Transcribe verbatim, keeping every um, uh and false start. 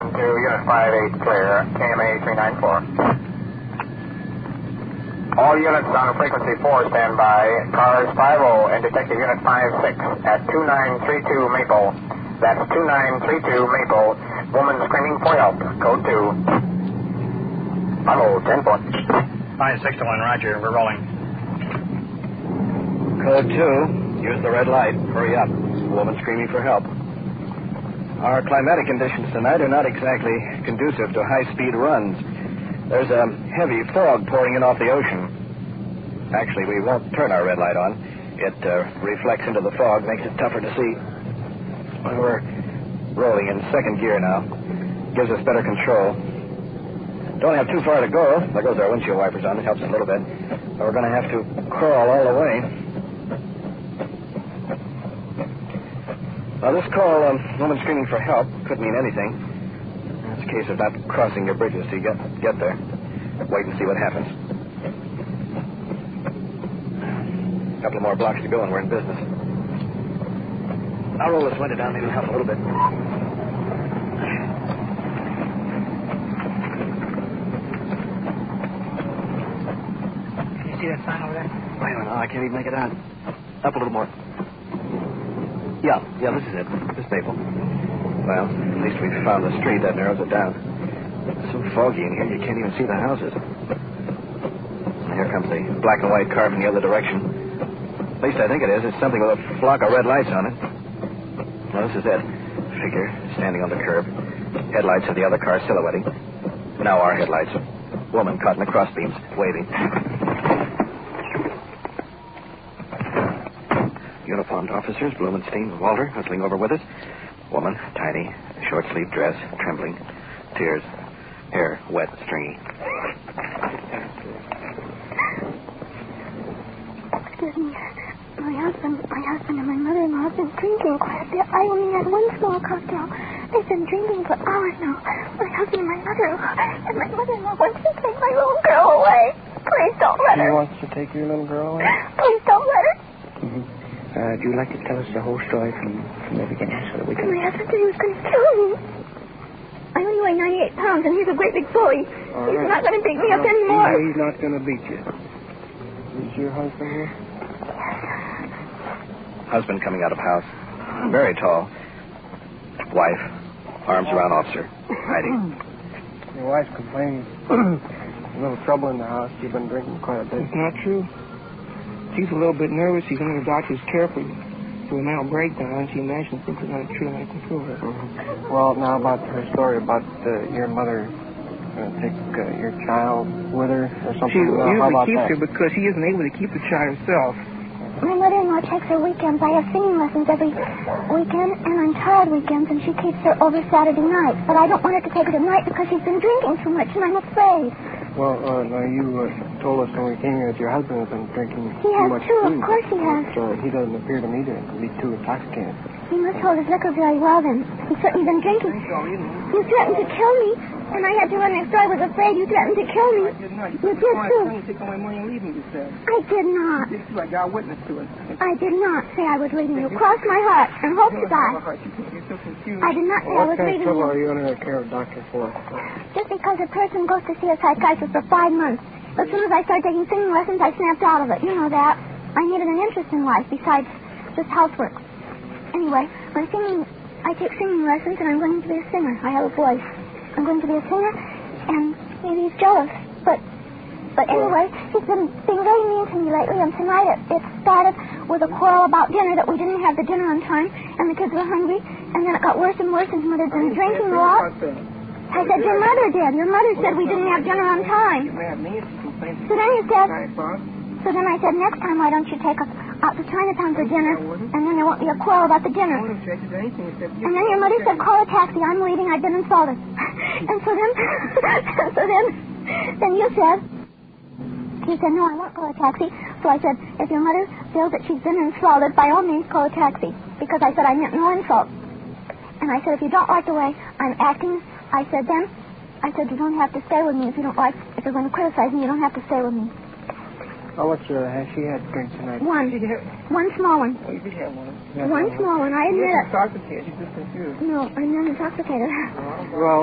To Unit five eight clear, K M A three nine four. All units on frequency four stand by. Cars five oh and Detective Unit five six at two nine three two Maple. That's two nine three two Maple. Woman screaming for help. Code two. On hold, ten foot. five six to one, roger. We're rolling. Code two. Use the red light. Hurry up. Woman screaming for help. Our climatic conditions tonight are not exactly conducive to high-speed runs. There's a heavy fog pouring in off the ocean. Actually, we won't turn our red light on. It uh, reflects into the fog, makes it tougher to see. Well, we're rolling in second gear now. Gives us better control. Don't have too far to go. There goes our windshield wipers on. It helps a little bit. But we're going to have to crawl all the way. Now, this call, um, woman screaming for help, could mean anything. It's a case of not crossing your bridges till you get, get there. Wait and see what happens. A couple more blocks to go and we're in business. I'll roll this window down, maybe help a little bit. Can you see that sign over there? Wait a minute, oh, I can't even make it out. Up a little more. Yeah, yeah, this is it. This Maple. Well, at least we've found the street. That narrows it down. It's so foggy in here, you can't even see the houses. And here comes the black and white car from the other direction. At least I think it is. It's something with a flock of red lights on it. Well, this is it. Figure standing on the curb. Headlights of the other car silhouetting. Now our headlights. Woman caught in the crossbeams, waving. Uniformed officers, Blumenstein and Walter, hustling over with us. Woman, tiny, short-sleeved dress, trembling, tears, hair wet, stringy. Excuse me. My husband, my husband and my mother-in-law have been drinking quite a bit. I only had one small cocktail. They've been drinking for hours now. My husband and my mother-in-law, and my mother-in-law wants to take my little girl away. Please don't let her. She wants to take your little girl away? Please don't let her. Mm-hmm. Uh, do you like to tell us the whole story from, from the beginning so that we can... My husband said he was going to kill me. I only weigh ninety-eight pounds, and he's a great big bully. All he's right. not going to beat me no, up anymore. He's not going to beat you. Is your husband here? Husband coming out of house. Very tall. Wife, arms around officer, hiding. Your wife's complaining. A little trouble in the house. You've been drinking quite a bit. It's not true. She's a little bit nervous. She's under the doctor's care for, for a mental breakdown. She imagines things are not true, and I can feel her. Mm-hmm. Well, now about her story about uh, your mother uh, take uh, your child with her or something. She uh, usually keeps that? her because she isn't able to keep the child herself. My mother-in-law takes her weekends. I have singing lessons every weekend, and on child weekends, and she keeps her over Saturday night. But I don't want her to take her tonight because she's been drinking too much, and I'm afraid. Well, uh, now you uh, told us when we came here that your husband has been drinking he too has much too, food. Of course he has. So he doesn't appear to me to be too intoxicated. He must hold his liquor very well, then. He's certainly been drinking. You threatened to kill me, and I had to run next door. I was afraid you threatened to kill me. I did not. You did, too. You take all my money and leave me, you said. I did not. You did, too. I got a witness to it. I did not say I was leaving you. Cross my heart and hope to die. You're so confused. I did not say I What was kind of leaving trouble you. are you under the care of doctor for? Just because a person goes to see a psychiatrist for five months. As soon as I started taking singing lessons, I snapped out of it. You know that. I needed an interest in life besides just housework. Anyway, my singing, I take singing lessons, and I'm going to be a singer. I have a voice. I'm going to be a singer, and maybe he's jealous. But, but anyway, he's been being very mean to me lately, and tonight it, it started with a quarrel about dinner, that we didn't have the dinner on time, and the kids were hungry, and then it got worse and worse, and mother's been drinking a lot. I said, your mother did. Your mother said we didn't have dinner on time. So then he said, so then I said, next time, why don't you take us out to Chinatown for dinner, and then there won't be a quarrel about the dinner. And then your mother said, call a taxi. I'm leaving. I've been insulted. And so then, so then, then you said, you said, no, I won't call a taxi. So I said, if your mother feels that she's been insulted, by all means, call a taxi. Because I said I meant no insult. And I said, if you don't like the way I'm acting, I said then, I said, you don't have to stay with me if you don't like, if you're going to criticize me, you don't have to stay with me. How much uh, has she had drink tonight? One. One small one. Oh, you did have one. One small one, I admit it. You're intoxicated. You're just confused. No, I'm not intoxicated. Well,